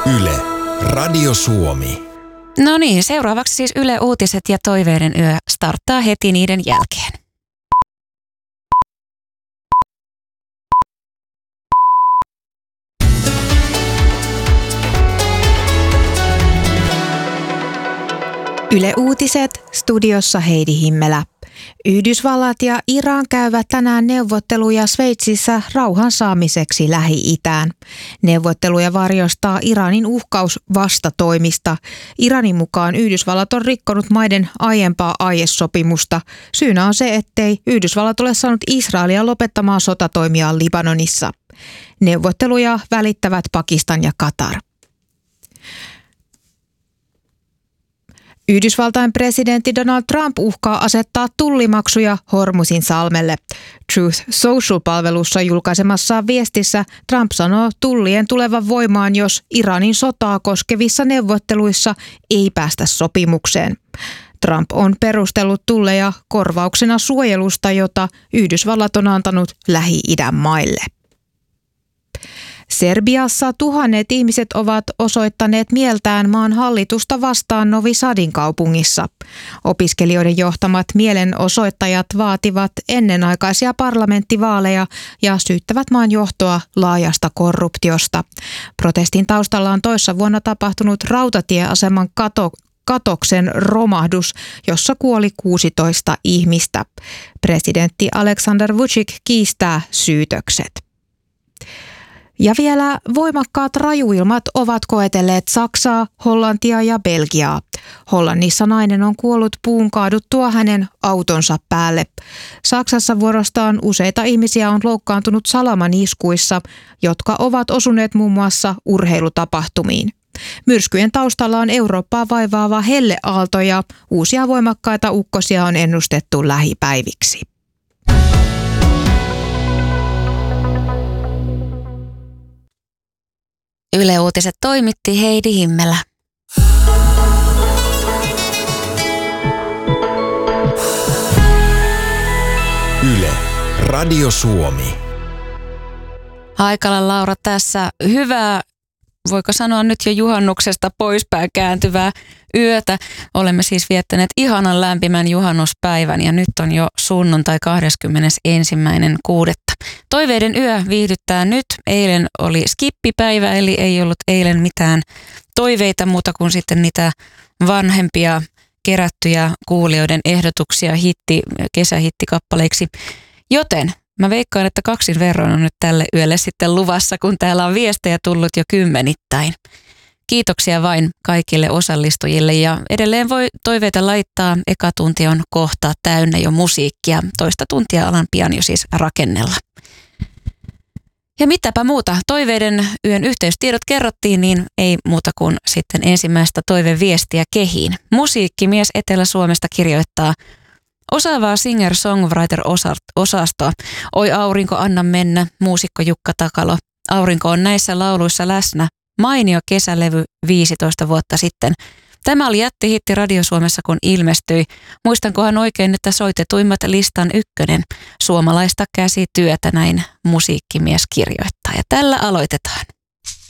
Yle, Radio Suomi. No niin, seuraavaksi siis Yle Uutiset ja Toiveiden yö starttaa heti niiden jälkeen. Yle Uutiset, studiossa Heidi Himmelä. Yhdysvallat ja Iran käyvät tänään neuvotteluja Sveitsissä rauhan saamiseksi Lähi-Itään. Neuvotteluja varjostaa Iranin uhkaus vastatoimista. Iranin mukaan Yhdysvallat on rikkonut maiden aiempaa aiesopimusta. Syynä on se, ettei Yhdysvallat ole saanut Israelia lopettamaan sotatoimiaan Libanonissa. Neuvotteluja välittävät Pakistan ja Katar. Yhdysvaltain presidentti Donald Trump uhkaa asettaa tullimaksuja Hormuzin salmelle. Truth Social-palvelussa julkaisemassaan viestissä Trump sanoo tullien tulevan voimaan, jos Iranin sotaa koskevissa neuvotteluissa ei päästä sopimukseen. Trump on perustellut tulleja korvauksena suojelusta, jota Yhdysvallat on antanut Lähi-idän maille. Serbiassa tuhannet ihmiset ovat osoittaneet mieltään maan hallitusta vastaan Novi Sadin kaupungissa. Opiskelijoiden johtamat mielenosoittajat vaativat ennenaikaisia parlamenttivaaleja ja syyttävät maan johtoa laajasta korruptiosta. Protestin taustalla on toissa vuonna tapahtunut rautatieaseman katoksen romahdus, jossa kuoli 16 ihmistä. Presidentti Aleksandar Vučić kiistää syytökset. Ja vielä voimakkaat rajuilmat ovat koetelleet Saksaa, Hollantia ja Belgiaa. Hollannissa nainen on kuollut puun kaaduttua hänen autonsa päälle. Saksassa vuorostaan useita ihmisiä on loukkaantunut salamaniskuissa, jotka ovat osuneet muun muassa urheilutapahtumiin. Myrskyjen taustalla on Eurooppaa vaivaava helleaalto ja uusia voimakkaita ukkosia on ennustettu lähipäiviksi. Yle Uutiset toimitti Heidi Himmelä. Yle, Radio Suomi. Haikala Laura tässä. Hyvää, voiko sanoa nyt jo juhannuksesta poispäin kääntyvää yötä. Olemme siis viettäneet ihanan lämpimän juhannuspäivän ja nyt on jo sunnuntai 21.6. Toiveiden yö viihdyttää nyt. Eilen oli skippipäivä, eli ei ollut eilen mitään toiveita muuta kuin sitten niitä vanhempia kerättyjä kuulijoiden ehdotuksia kesähittikappaleiksi. Joten mä veikkaan, että 2 verran on nyt tälle yölle sitten luvassa, kun täällä on viestejä tullut jo kymmenittäin. Kiitoksia vain kaikille osallistujille ja edelleen voi toiveita laittaa. Eka tunti on kohta täynnä jo musiikkia. Toista tuntia alan pian jo siis rakennella. Ja mitäpä muuta. Toiveiden yön yhteystiedot kerrottiin, niin ei muuta kuin sitten ensimmäistä toiveviestiä kehiin. Musiikkimies Etelä-Suomesta kirjoittaa osaavaa singer-songwriter-osastoa. Oi aurinko, anna mennä, muusikko Jukka Takalo. Aurinko on näissä lauluissa läsnä. Mainio kesälevy 15 vuotta sitten. Tämä oli jättihitti Radio Suomessa, kun ilmestyi. Muistankohan oikein, että soitetuimmat listan 1. Suomalaista käsityötä, näin musiikkimies kirjoittaa. Ja tällä aloitetaan.